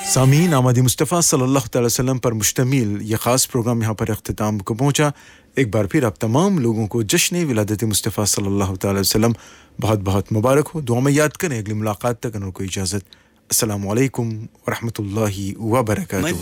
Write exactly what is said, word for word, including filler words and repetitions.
सामीन आमदी मुस्तफ़ा सल्लल्लाहु अलैहि वसल्लम पर मुश्तमिल ये ख़ास प्रोग्राम यहाँ पर अख्तिताम को पहुँचा। एक बार फिर आप तमाम लोगों को जश्न विलादत मुस्तफ़ा सल्लल्लाहु अलैहि वसल्लम बहुत बहुत मुबारक हो। दुआ में याद करें। अगली मुलाकात तक को इजाज़त। अस्सलामु अलैकुम व रहमतुल्लाहि व बरकातहू।